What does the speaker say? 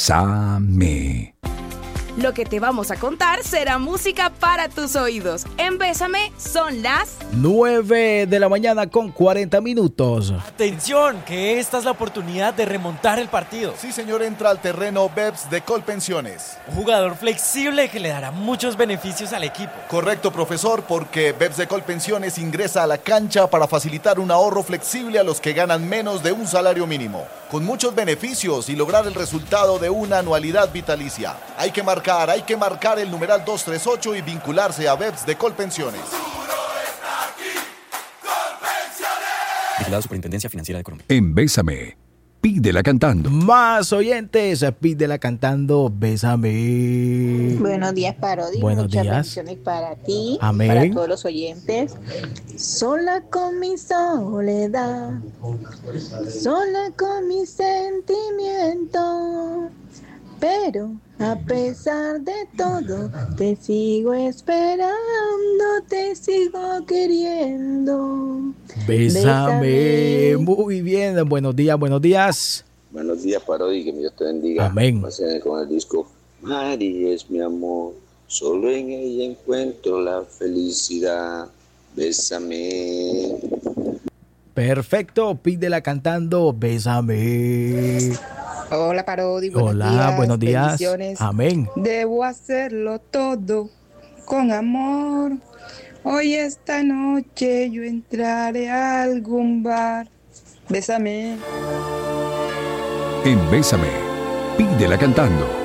Bésame. Lo que te vamos a contar será música para tus oídos. En Bésame son las 9 de la mañana con 40 minutos. Atención, que esta es la oportunidad de remontar el partido. Sí, señor, entra al terreno BEPS de Colpensiones. Un jugador flexible que le dará muchos beneficios al equipo. Correcto, profesor, porque BEPS de Colpensiones ingresa a la cancha para facilitar un ahorro flexible a los que ganan menos de un salario mínimo, con muchos beneficios y lograr el resultado de una anualidad vitalicia. Hay que marcar el numeral 238 y vincularse a BEPS de Colpensiones. Vigilado Superintendencia Financiera de Colombia. En Bésame, pídela cantando. Más oyentes, pídela cantando, Bésame. Buenos días, Parodi. Buenos Muchas días. bendiciones para ti, Amén. para todos los oyentes. Sola con mi soledad, sola con mi sentimiento, pero a pesar de todo, te sigo esperando, te sigo queriendo. Bésame. Muy bien, buenos días, buenos días. Buenos días, Parodi, que Dios te bendiga. Amén. Pasen con el disco María es mi amor, solo en ella encuentro la felicidad. Bésame. Perfecto, pídela cantando, Bésame. Hola, Parodi, Hola, buenos días. Bendiciones. Amén. Debo hacerlo todo con amor. Hoy esta noche yo entraré a algún bar. Bésame. En Bésame, pídela cantando.